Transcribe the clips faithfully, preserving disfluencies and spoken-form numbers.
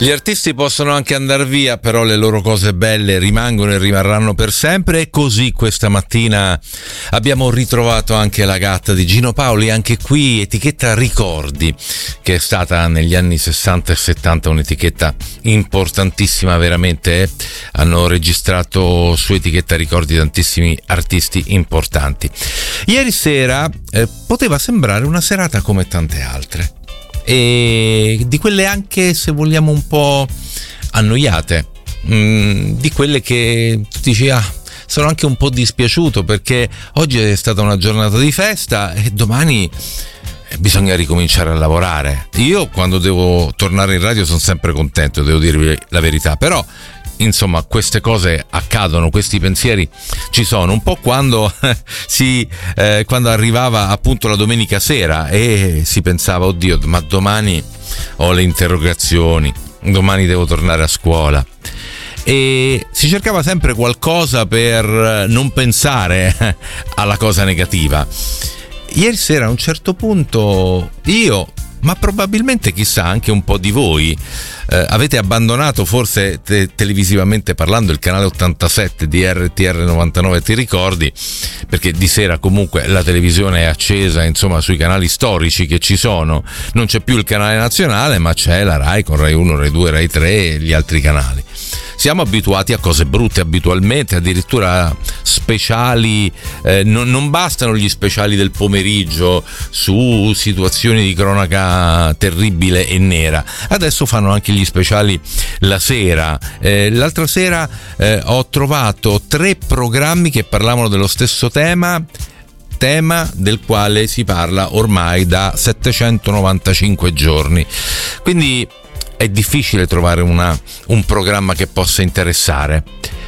Gli artisti possono anche andare via, però le loro cose belle rimangono e rimarranno per sempre, e così questa mattina abbiamo ritrovato anche la gatta di Gino Paoli, anche qui etichetta Ricordi, che è stata negli anni sessanta e settanta un'etichetta importantissima veramente, eh? Hanno registrato su etichetta Ricordi tantissimi artisti importanti. Ieri sera eh, poteva sembrare una serata come tante altre, e di quelle anche, se vogliamo, un po' annoiate, mm, di quelle che tu dici ah, sono anche un po' dispiaciuto perché oggi è stata una giornata di festa e domani bisogna ricominciare a lavorare. Io quando devo tornare in radio sono sempre contento, devo dirvi la verità, però insomma queste cose accadono, questi pensieri ci sono, un po' quando si eh, quando arrivava appunto la domenica sera e si pensava oddio, ma domani ho le interrogazioni, domani devo tornare a scuola, e si cercava sempre qualcosa per non pensare alla cosa negativa. Ieri sera a un certo punto io, ma probabilmente chissà anche un po' di voi, eh, avete abbandonato forse te- televisivamente parlando il canale ottantasette di R T R novantanove, ti ricordi? Perché di sera comunque la televisione è accesa, insomma, sui canali storici che ci sono. Non c'è più il canale nazionale, ma c'è la Rai con Rai uno, Rai due, Rai tre e gli altri canali. Siamo abituati a cose brutte abitualmente, addirittura speciali, eh, non, non bastano gli speciali del pomeriggio su situazioni di cronaca terribile e nera, adesso fanno anche gli speciali la sera. Eh, l'altra sera eh, ho trovato tre programmi che parlavano dello stesso tema, tema del quale si parla ormai da settecentonovantacinque giorni, quindi è difficile trovare una, un programma che possa interessare.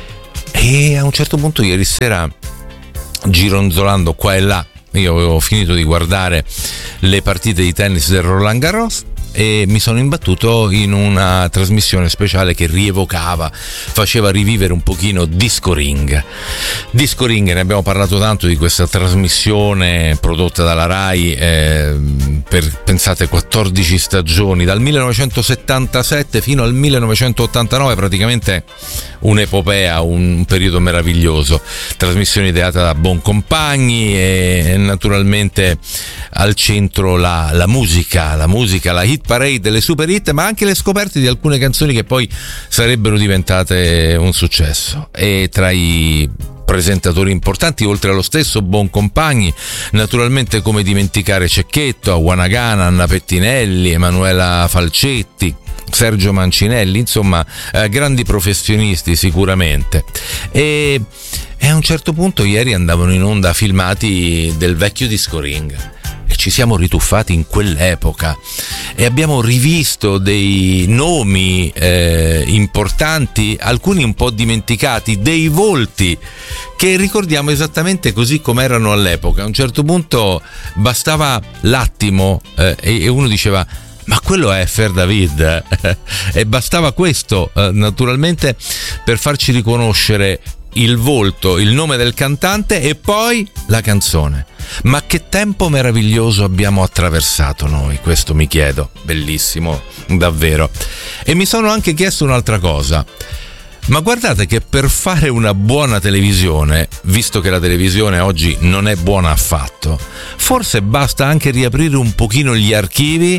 E a un certo punto ieri sera, gironzolando qua e là, io avevo finito di guardare le partite di tennis del Roland Garros e mi sono imbattuto in una trasmissione speciale che rievocava, faceva rivivere un pochino Disco Ring. Disco Ring, ne abbiamo parlato tanto di questa trasmissione prodotta dalla Rai eh, per, pensate, quattordici stagioni, dal millenovecentosettantasette fino al millenovecentottantanove, praticamente un'epopea, un periodo meraviglioso. Trasmissione ideata da Boncompagni e naturalmente al centro la, la musica, la musica, la hit parade, le super hit, ma anche le scoperte di alcune canzoni che poi sarebbero diventate un successo. E tra i presentatori importanti, oltre allo stesso Boncompagni, naturalmente come dimenticare Cecchetto, Aguanagana, Anna Pettinelli, Emanuela Falcetti, Sergio Mancinelli, insomma eh, grandi professionisti sicuramente. E, e a un certo punto ieri andavano in onda filmati del vecchio Disco Ring e ci siamo rituffati in quell'epoca e abbiamo rivisto dei nomi eh, importanti, alcuni un po' dimenticati, dei volti che ricordiamo esattamente così come erano all'epoca. A un certo punto bastava l'attimo eh, e uno diceva ma quello è Fer David e bastava questo eh, naturalmente per farci riconoscere il volto, il nome del cantante e poi la canzone. Ma che tempo meraviglioso abbiamo attraversato noi, questo mi chiedo, bellissimo davvero. E mi sono anche chiesto un'altra cosa, ma guardate che per fare una buona televisione, visto che la televisione oggi non è buona affatto, forse basta anche riaprire un pochino gli archivi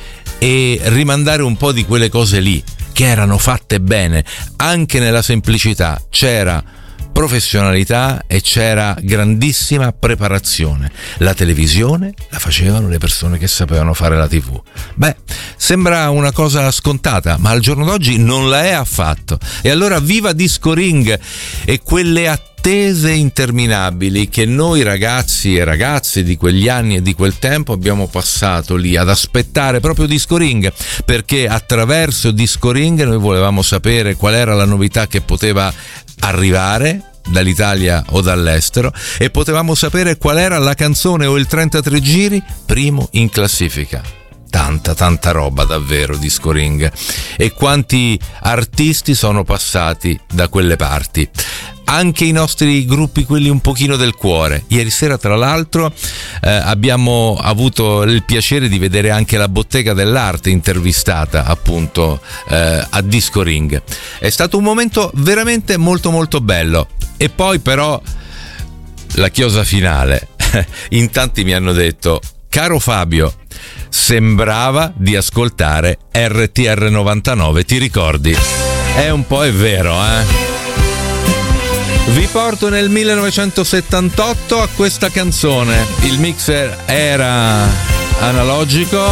e rimandare un po' di quelle cose lì che erano fatte bene. Anche nella semplicità c'era professionalità e c'era grandissima preparazione. La televisione la facevano le persone che sapevano fare la tivù. Beh, sembra una cosa scontata, ma al giorno d'oggi non la è affatto. E allora viva Disco Ring e quelle attese interminabili che noi ragazzi e ragazze di quegli anni e di quel tempo abbiamo passato lì ad aspettare proprio Disco Ring, perché attraverso Disco Ring noi volevamo sapere qual era la novità che poteva arrivare dall'Italia o dall'estero e potevamo sapere qual era la canzone o il trentatré giri primo in classifica. Tanta tanta roba davvero Disco Ring, e quanti artisti sono passati da quelle parti. anche i nostri gruppi, quelli un pochino del cuore. Ieri sera, tra l'altro, eh, abbiamo avuto il piacere di vedere anche la Bottega dell'Arte intervistata appunto eh, a Disco Ring. È stato un momento veramente molto molto bello. E poi però la chiosa finale. In tanti mi hanno detto: caro Fabio, sembrava di ascoltare R T R novantanove, ti ricordi? È un po' è vero, eh? Vi porto nel millenovecentosettantotto a questa canzone. Il mixer era analogico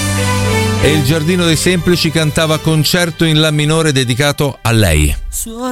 e il Giardino dei Semplici cantava Concerto in La minore dedicato a lei.